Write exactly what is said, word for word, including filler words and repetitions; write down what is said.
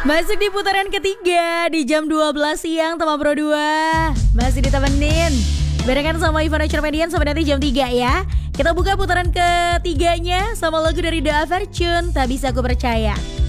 Masuk di putaran ketiga di jam dua belas siang Tema Pro dua. Masih ditemenin barengan sama Ivana Cermedian sampai nanti jam tiga ya. Kita buka putaran ketiganya sama lagu dari The Avertune, Tak Bisa Ku Percaya.